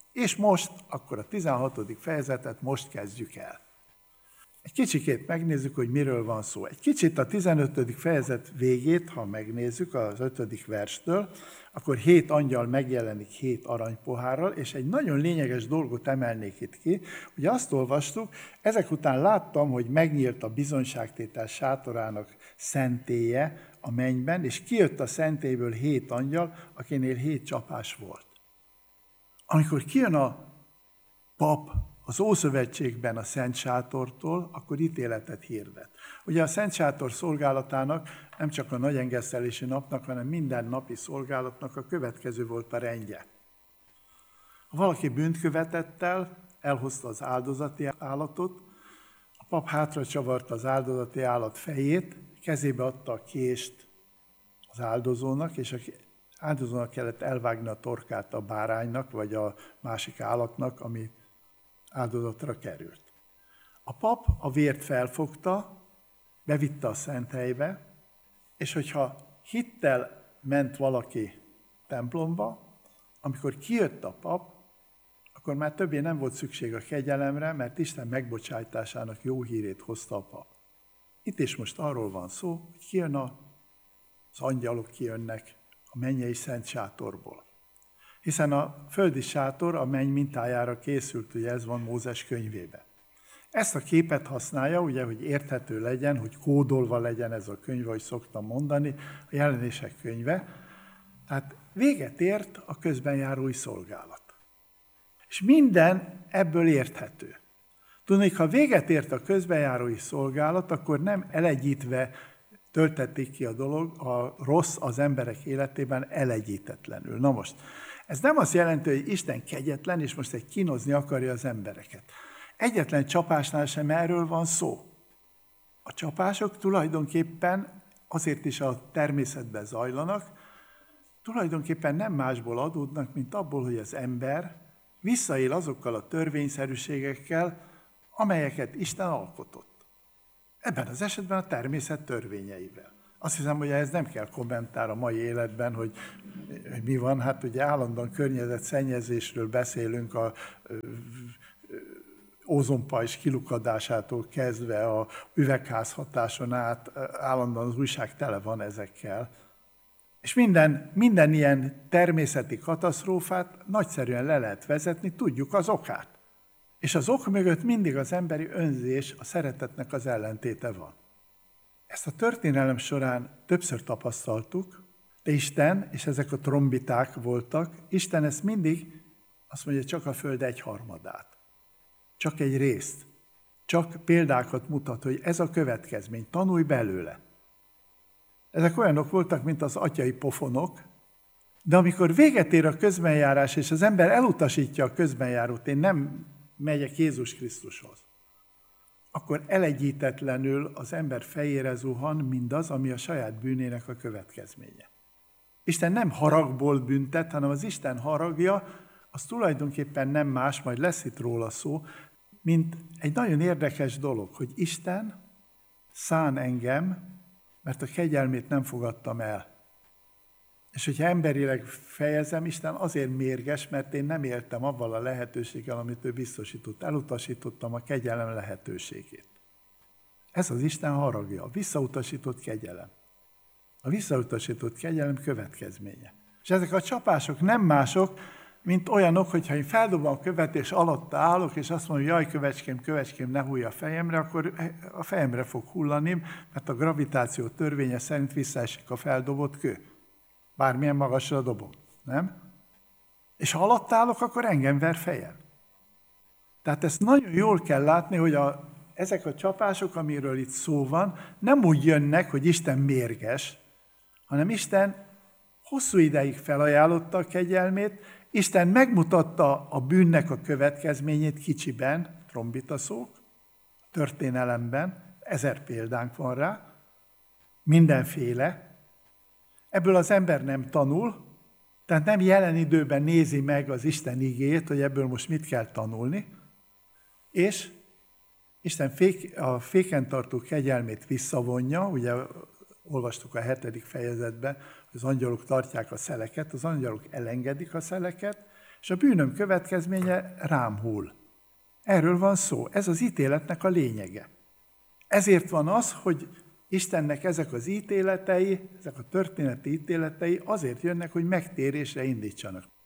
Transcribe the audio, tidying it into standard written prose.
És most, akkor a 16. fejezetet most kezdjük el. Egy kicsikét megnézzük, hogy miről van szó. Egy kicsit a 15. fejezet végét, ha megnézzük az 5. verstől, akkor 7 angyal megjelenik 7 aranypohárral, és egy nagyon lényeges dolgot emelnék itt ki. Ugye azt olvastuk, ezek után láttam, hogy megnyílt a bizonyságtétel sátorának szentélye a mennyben, és kijött a szentélyből 7 angyal, akinél 7 csapás volt. Amikor kijön a pap az Ószövetségben a Szent Sátortól, akkor ítéletet hirdet. Ugye a Szent Sátor szolgálatának nem csak a nagy engesztelési napnak, hanem minden napi szolgálatnak a következő volt a rendje. Ha valaki bűnt követett el, elhozta az áldozati állatot, a pap hátra csavarta az áldozati állat fejét, kezébe adta a kést az áldozónak, és az áldozónak kellett elvágni a torkát a báránynak, vagy a másik állatnak, ami áldozatra került. A pap a vért felfogta, bevitte a szent helybe, és hogyha hittel ment valaki templomba, amikor kijött a pap, akkor már többé nem volt szükség a kegyelemre, mert Isten megbocsájtásának jó hírét hozta a pap. Itt is most arról van szó, hogy kijön az angyalok kijönnek a mennyei szent sátorból. Hiszen a földi sátor a menny mintájára készült, ugye ez van Mózes könyvében. Ezt a képet használja, ugye, hogy érthető legyen, hogy kódolva legyen ez a könyv, ahogy szoktam mondani, a jelenések könyve. Tehát véget ért a közbenjárói szolgálat. És minden ebből érthető. Tudnék, ha véget ért a közbenjárói szolgálat, akkor nem elegyítve töltették ki a dolog, a rossz az emberek életében elegyítetlenül. Na most, ez nem azt jelenti, hogy Isten kegyetlen, és most egy kínozni akarja az embereket. Egyetlen csapásnál sem erről van szó. A csapások tulajdonképpen azért is a természetben zajlanak, tulajdonképpen nem másból adódnak, mint abból, hogy az ember visszaél azokkal a törvényszerűségekkel, amelyeket Isten alkotott. Ebben az esetben a természet törvényeivel. Azt hiszem, hogy ez nem kell kommentár a mai életben, hogy mi van. Hát ugye állandóan környezetszennyezésről beszélünk, a ózonpajzs kilukadásától kezdve a üvegházhatáson át, állandóan az újság tele van ezekkel. És minden ilyen természeti katasztrófát nagyszerűen le lehet vezetni, tudjuk az okát. És az ok mögött mindig az emberi önzés, a szeretetnek az ellentéte van. Ezt a történelem során többször tapasztaltuk, de Isten, és ezek a trombiták voltak, Isten ezt mindig azt mondja, csak a föld 1/3, csak egy részt, csak példákat mutat, hogy ez a következmény, tanulj belőle. Ezek olyanok voltak, mint az atyai pofonok, de amikor véget ér a közbenjárás, és az ember elutasítja a közbenjárót, én nem megyek Jézus Krisztushoz, akkor elegyítetlenül az ember fejére zuhan mindaz, ami a saját bűnének a következménye. Isten nem haragból büntet, hanem az Isten haragja, az tulajdonképpen nem más, majd lesz itt róla szó, mint egy nagyon érdekes dolog, hogy Isten szán engem, mert a kegyelmét nem fogadtam el. És hogyha emberileg fejezem, Isten azért mérges, mert én nem éltem avval a lehetőséggel, amit ő biztosított. Elutasítottam a kegyelem lehetőségét. Ez az Isten haragja, a visszautasított kegyelem. A visszautasított kegyelem következménye. És ezek a csapások nem mások, mint olyanok, hogyha én feldobom a követ, és alatta állok, és azt mondom, jaj, kövecském, ne hújj a fejemre, akkor a fejemre fog hullani, mert a gravitáció törvénye szerint visszaesik a feldobott kő. Bármilyen magasra dobom, nem? És ha alatt állok, akkor engem ver fejen. Tehát ezt nagyon jól kell látni, hogy ezek a csapások, amiről itt szó van, nem úgy jönnek, hogy Isten mérges, hanem Isten hosszú ideig felajánlotta a kegyelmét, Isten megmutatta a bűnnek a következményét kicsiben, trombitaszók, történelemben, 1000 példánk van rá, mindenféle. Ebből az ember nem tanul, tehát nem jelen időben nézi meg az Isten igéjét, hogy ebből most mit kell tanulni, és Isten a fékentartó kegyelmét visszavonja, ugye olvastuk a 7. fejezetben, hogy az angyalok tartják a szeleket, az angyalok elengedik a szeleket, és a bűnöm következménye rám hull. Erről van szó, ez az ítéletnek a lényege. Ezért van az, hogy Istennek ezek az ítéletei, ezek a történeti ítéletei azért jönnek, hogy megtérésre indítsanak.